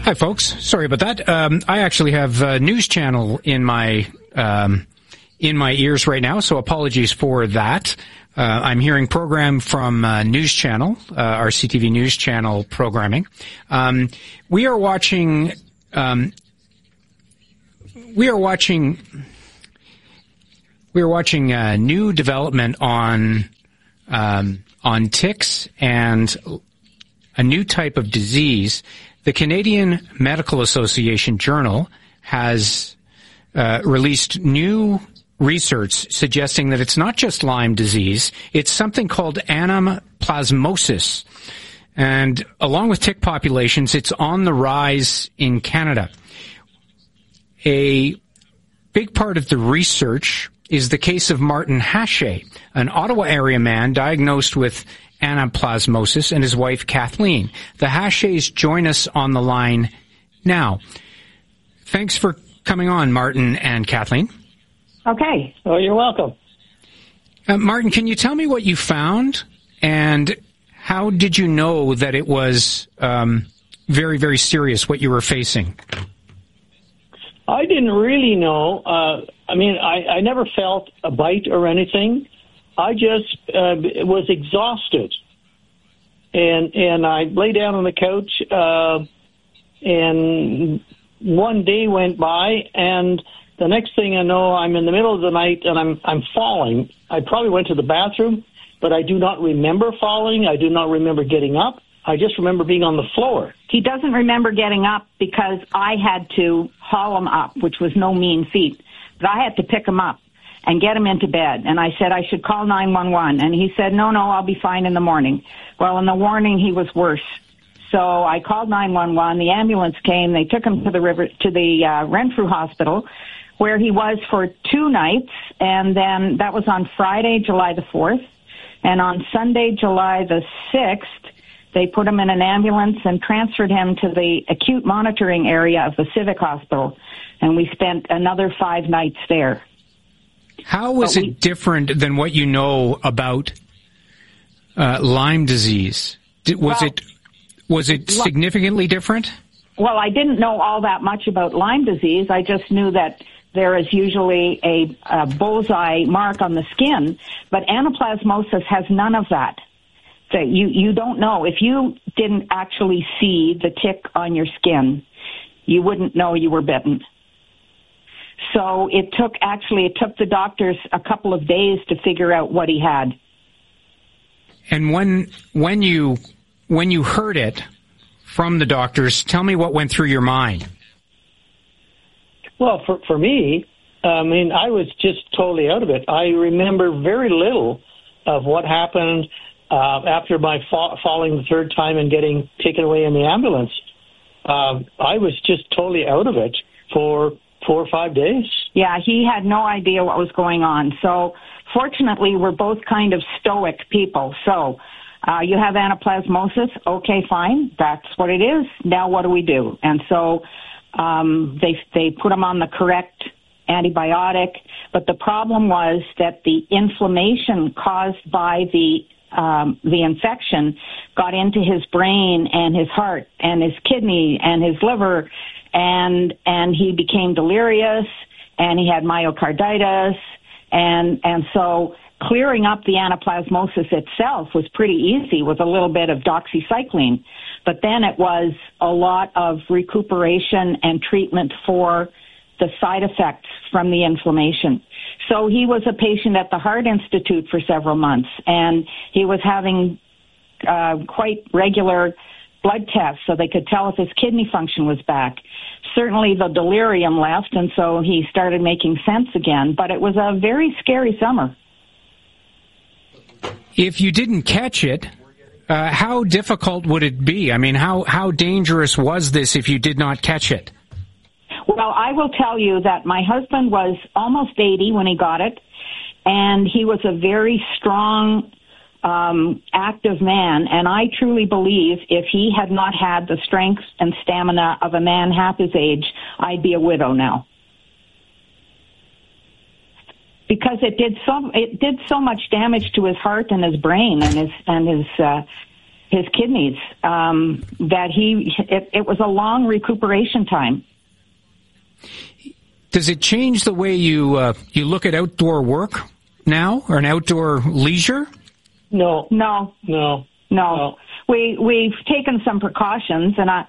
Hi, folks. Sorry about that. I actually have News Channel in my ears right now, so apologies for that. I'm hearing program from News Channel, our CTV News Channel programming. We are watching new development on ticks and a new type of disease. The Canadian Medical Association Journal has released new research suggesting that it's not just Lyme disease, it's something called anaplasmosis. And along with tick populations, it's on the rise in Canada. A big part of the research is the case of Martin Hache, an Ottawa area man diagnosed with anaplasmosis, and his wife Kathleen. The Haches join us on the line now. Thanks for coming on, Martin and Kathleen. Okay. Oh, you're welcome. Martin, can you tell me what you found, and how did you know that it was very, very serious, what you were facing? I didn't really know. I never felt a bite or anything. I just was exhausted. And I lay down on the couch, and one day went by, and the next thing I know, I'm in the middle of the night, and I'm falling. I probably went to the bathroom, but I do not remember falling. I do not remember getting up. I just remember being on the floor. He doesn't remember getting up because I had to haul him up, which was no mean feat. But I had to pick him up and get him into bed. And I said I should call 911. And he said, no, I'll be fine in the morning. Well, in the morning, he was worse. So I called 911. The ambulance came. They took him to the Renfrew Hospital, where he was for 2 nights. And then that was on Friday, July the 4th. And on Sunday, July the 6th, they put him in an ambulance and transferred him to the acute monitoring area of the Civic Hospital. And we spent another 5 nights there. How was it different than what you know about Lyme disease? Was it significantly different? Well, I didn't know all that much about Lyme disease. I just knew that there is usually a bullseye mark on the skin, but anaplasmosis has none of that. So you don't know. If you didn't actually see the tick on your skin, you wouldn't know you were bitten. So it took the doctors a couple of days to figure out what he had. And when you heard it from the doctors, tell me what went through your mind. Well, for me, I was just totally out of it. I remember very little of what happened after my falling the 3rd time and getting taken away in the ambulance. I was just totally out of it for 4 or 5 days. Yeah, he had no idea what was going on. So fortunately, we're both kind of stoic people. So you have anaplasmosis. Okay, fine. That's what it is. Now what do we do? And so they put him on the correct antibiotic. But the problem was that the inflammation caused by the infection got into his brain and his heart and his kidney and his liver, and he became delirious, and he had myocarditis, and so clearing up the anaplasmosis itself was pretty easy with a little bit of doxycycline, but then it was a lot of recuperation and treatment for the side effects from the inflammation. So he was a patient at the Heart Institute for several months, and he was having quite regular blood tests so they could tell if his kidney function was back. Certainly the delirium left, and so he started making sense again, but it was a very scary summer. If you didn't catch it, how difficult would it be? I mean, how dangerous was this if you did not catch it? Well, I will tell you that my husband was almost 80 when he got it, and he was a very strong, active man, and I truly believe if he had not had the strength and stamina of a man half his age, I'd be a widow now. Because it did so much damage to his heart and his brain and his his kidneys. It was a long recuperation time. Does it change the way you look at outdoor work now, or an outdoor leisure? No. We've taken some precautions, and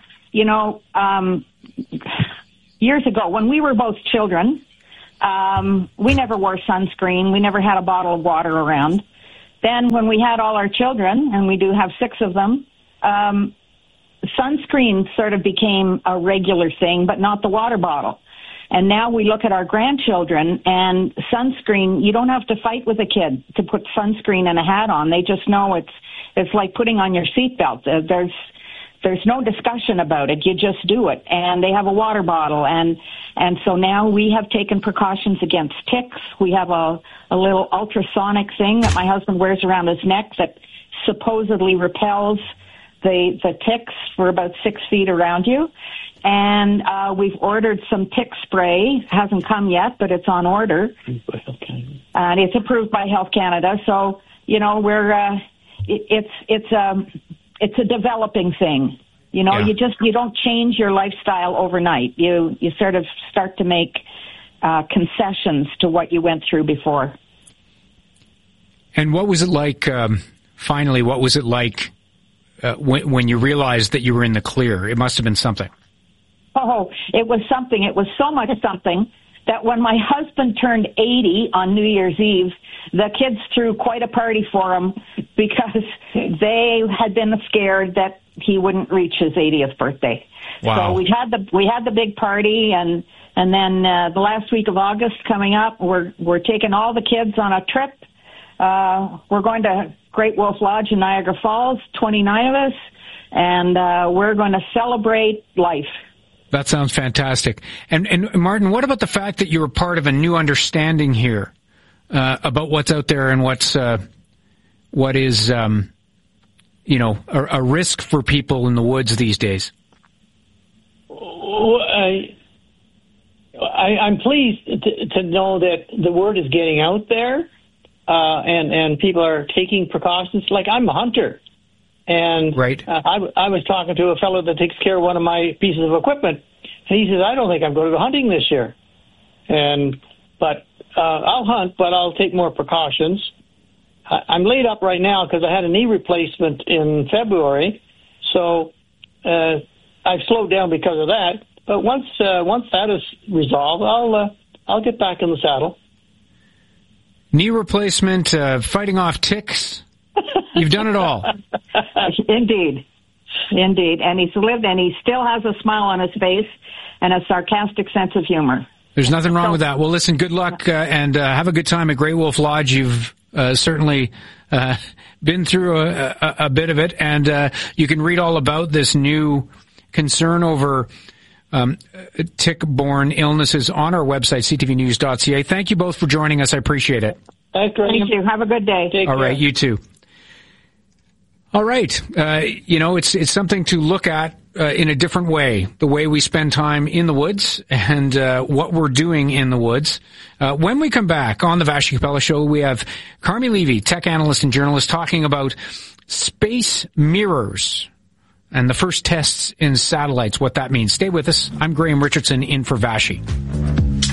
years ago when we were both children, we never wore sunscreen. We never had a bottle of water around. Then when we had all our children, and we do have 6 of them, sunscreen sort of became a regular thing, but not the water bottle. And now we look at our grandchildren, and sunscreen, you don't have to fight with a kid to put sunscreen and a hat on. They just know it's like putting on your seatbelt. There's no discussion about it. You just do it. And they have a water bottle. And so now we have taken precautions against ticks. We have a little ultrasonic thing that my husband wears around his neck that supposedly repels the ticks for about 6 feet around you. And we've ordered some tick spray. Hasn't come yet, but it's on order. And it's approved by Health Canada. So, it's a developing thing. You don't change your lifestyle overnight. You sort of start to make concessions to what you went through before. And what was it like, finally, when you realized that you were in the clear? It must have been something. Oh, it was something. It was so much something that when my husband turned 80 on New Year's Eve, the kids threw quite a party for him because they had been scared that he wouldn't reach his 80th birthday. Wow. So we had the big party, and then the last week of August coming up, we're taking all the kids on a trip. We're going to Great Wolf Lodge in Niagara Falls, 29 of us, and we're going to celebrate life. That sounds fantastic. And Martin, what about the fact that you were part of a new understanding here about what's out there and what is a risk for people in the woods these days? I'm pleased to know that the word is getting out there, and people are taking precautions. Like, I'm a hunter. And right. I was talking to a fellow that takes care of one of my pieces of equipment, and he says, I don't think I'm going to go hunting this year. But I'll hunt, but I'll take more precautions. I'm laid up right now because I had a knee replacement in February, so I've slowed down because of that. But once that is resolved, I'll get back in the saddle. Knee replacement, fighting off ticks. You've done it all. Indeed. And he's lived, and he still has a smile on his face and a sarcastic sense of humor. There's nothing wrong with that. Well, listen, good luck and have a good time at Great Wolf Lodge. You've certainly been through a bit of it, and you can read all about this new concern over tick-borne illnesses on our website, ctvnews.ca. Thank you both for joining us. I appreciate it. Thank you. Have a good day. Take care. All right, you too. All right. It's something to look at in a different way, the way we spend time in the woods and what we're doing in the woods. When we come back on the Vassy Capella Show, we have Carmi Levy, tech analyst and journalist, talking about space mirrors and the first tests in satellites, what that means. Stay with us. I'm Graham Richardson in for Vassy.